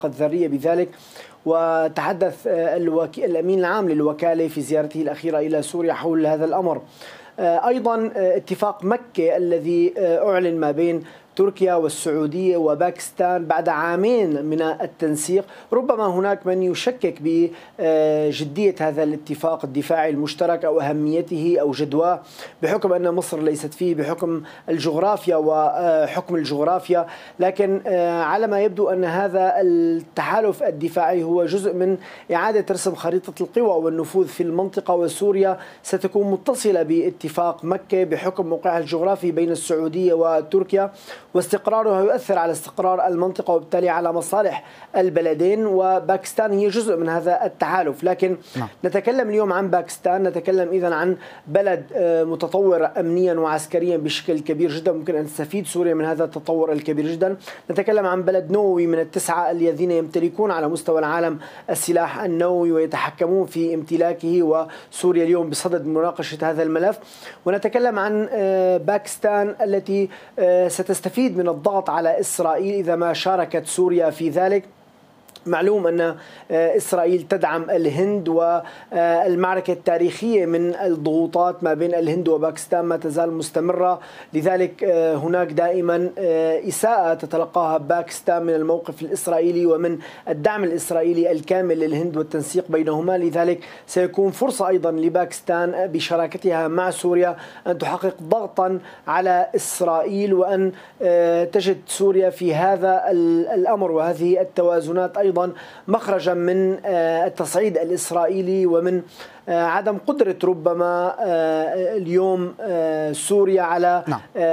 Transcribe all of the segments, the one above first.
الذرية بذلك. وتحدث الأمين العام للوكالة في زيارته الأخيرة إلى سوريا حول هذا الأمر. أيضا اتفاق مكة الذي أعلن ما بين تركيا والسعودية وباكستان بعد عامين من التنسيق، ربما هناك من يشكك بجدية هذا الاتفاق الدفاعي المشترك أو أهميته أو جدواه، بحكم أن مصر ليست فيه، بحكم الجغرافيا وحكم الجغرافيا. لكن على ما يبدو أن هذا التحالف الدفاعي هو جزء من إعادة رسم خريطة القوى والنفوذ في المنطقة، وسوريا ستكون متصلة باتفاق مكة بحكم موقعها الجغرافي بين السعودية وتركيا، واستقرارها يؤثر على استقرار المنطقة وبالتالي على مصالح البلدين، وباكستان هي جزء من هذا التحالف. لكن نتكلم اليوم عن باكستان، نتكلم إذن عن بلد متطور أمنيا وعسكريا بشكل كبير جدا، ممكن أن تستفيد سوريا من هذا التطور الكبير جدا. نتكلم عن بلد نووي من التسعة الذين يمتلكون على مستوى العالم السلاح النووي ويتحكمون في امتلاكه، وسوريا اليوم بصدد مناقشة هذا الملف. ونتكلم عن باكستان التي ستستفيد من الضغط على إسرائيل إذا ما شاركت سوريا في ذلك. معلوم أن إسرائيل تدعم الهند، والمعركة التاريخية من الضغوطات ما بين الهند وباكستان ما تزال مستمرة، لذلك هناك دائما إساءة تتلقاها باكستان من الموقف الإسرائيلي ومن الدعم الإسرائيلي الكامل للهند والتنسيق بينهما. لذلك سيكون فرصة أيضا لباكستان بشراكتها مع سوريا أن تحقق ضغطا على إسرائيل، وأن تجد سوريا في هذا الأمر وهذه التوازنات أيضا مخرجا من التصعيد الإسرائيلي ومن عدم قدرة ربما اليوم سوريا على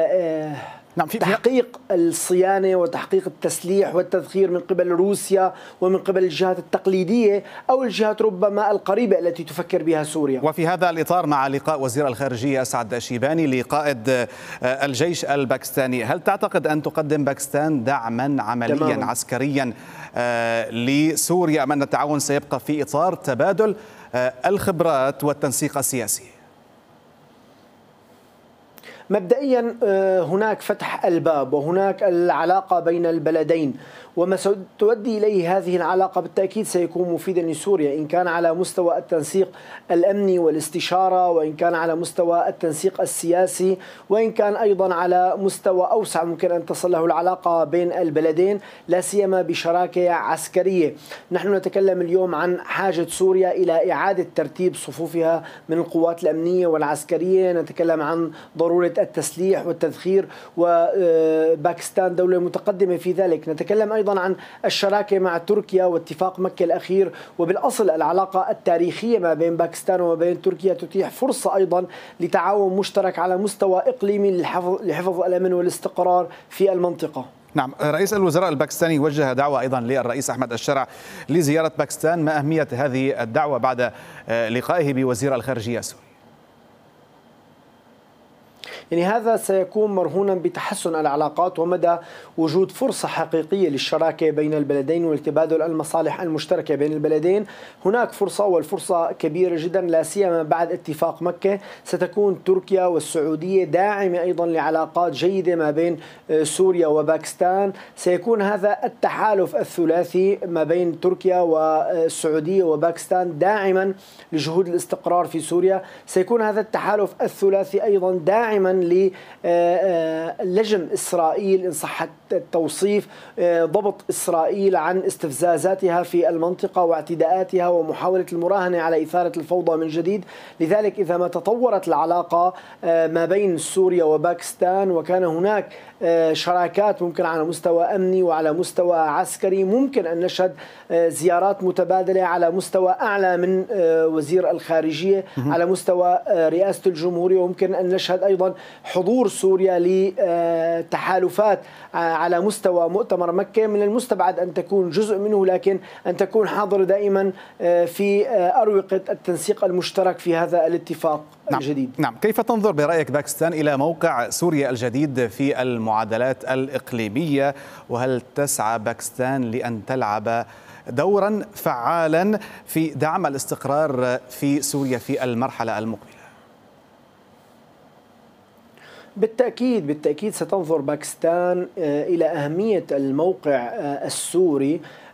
تحقيق الصيانة وتحقيق التسليح والتذخير من قبل روسيا ومن قبل الجهات التقليدية أو الجهات ربما القريبة التي تفكر بها سوريا. وفي هذا الإطار، مع لقاء وزير الخارجية أسعد شيباني لقائد الجيش الباكستاني، هل تعتقد أن تقدم باكستان دعما عمليا عسكريا لسوريا أم أن التعاون سيبقى في إطار تبادل الخبرات والتنسيق السياسي؟ مبدئيا هناك فتح الباب وهناك العلاقة بين البلدين، وما ستؤدي إليه هذه العلاقة بالتأكيد سيكون مفيدا لسوريا، إن كان على مستوى التنسيق الأمني والاستشارة، وإن كان على مستوى التنسيق السياسي، وإن كان أيضا على مستوى أوسع ممكن أن تصل له العلاقة بين البلدين، لا سيما بشراكة عسكرية. نحن نتكلم اليوم عن حاجة سوريا إلى إعادة ترتيب صفوفها من القوات الأمنية والعسكرية، نتكلم عن ضرورة التسليح والتذخير، وباكستان دولة متقدمة في ذلك. نتكلم أيضا عن الشراكة مع تركيا واتفاق مكة الأخير، وبالأصل العلاقة التاريخية ما بين باكستان وما بين تركيا تتيح فرصة أيضا لتعاون مشترك على مستوى إقليمي لحفظ الأمن والاستقرار في المنطقة. نعم، رئيس الوزراء الباكستاني وجه دعوة أيضا للرئيس أحمد الشرع لزيارة باكستان، ما أهمية هذه الدعوة بعد لقائه بوزير الخارجية السوري؟ يعني هذا سيكون مرهونا بتحسن العلاقات ومدى وجود فرصة حقيقية للشراكة بين البلدين والتبادل المصالح المشتركة بين البلدين. هناك فرصة، والفرصة كبيرة جدا، لا سيما بعد اتفاق مكة. ستكون تركيا والسعودية داعمة أيضا لعلاقات جيدة ما بين سوريا وباكستان. سيكون هذا التحالف الثلاثي ما بين تركيا والسعودية وباكستان داعما لجهود الاستقرار في سوريا. سيكون هذا التحالف الثلاثي أيضا داعما لجم إسرائيل إن صح التوصيف، ضبط إسرائيل عن استفزازاتها في المنطقة واعتداءاتها ومحاولة المراهنة على إثارة الفوضى من جديد. لذلك إذا ما تطورت العلاقة ما بين سوريا وباكستان وكان هناك شراكات ممكن على مستوى أمني وعلى مستوى عسكري، ممكن أن نشهد زيارات متبادلة على مستوى أعلى من وزير الخارجية على مستوى رئاسة الجمهورية، وممكن أن نشهد أيضا حضور سوريا لتحالفات على مستوى مؤتمر مكة. من المستبعد أن تكون جزء منه، لكن أن تكون حاضر دائما في أروقة التنسيق المشترك في هذا الاتفاق الجديد. نعم، كيف تنظر برأيك باكستان إلى موقع سوريا الجديد في المعادلات الإقليمية، وهل تسعى باكستان لأن تلعب دورا فعالا في دعم الاستقرار في سوريا في المرحلة المقبلة؟ بالتأكيد ستنظر باكستان إلى أهمية الموقع السوري